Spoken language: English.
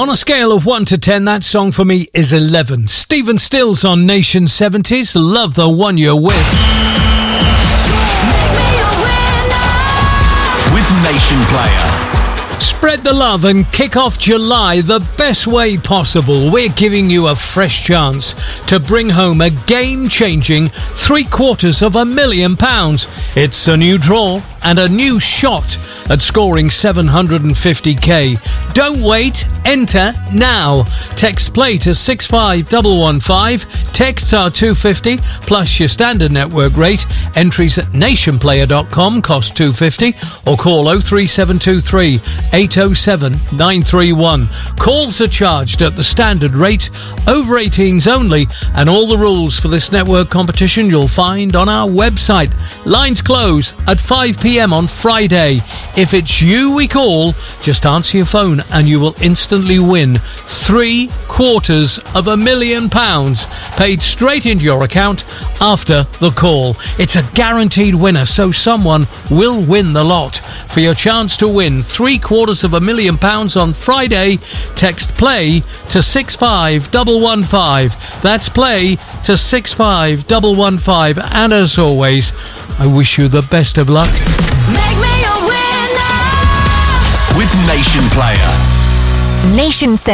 On a scale of 1 to 10, that song for me is 11. Stephen Stills on Nation 70s. Love the one you're with. With Nation Player. Spread the love and kick off July the best way possible. We're giving you a fresh chance to bring home a game-changing £750,000. It's a new draw and a new shot at scoring 750k. Don't wait, enter now. Text play to 65115. Texts are $2.50 plus your standard network rate. Entries at nationplayer.com cost $2.50 or call 03723 807 931. Calls are charged at the standard rate. Over 18s only, and all the rules for this network competition you'll find on our website. Lines close at 5 p.m. on Friday. If it's you we call, just answer your phone and you will instantly win £750,000 paid straight into your account after the call. It's a guaranteed winner, so someone will win the lot. For your chance to win £750,000 on Friday, text play to 65115. That's play to 65115. And as always, I wish you the best of luck. Make me a winner with Nation Player. Nation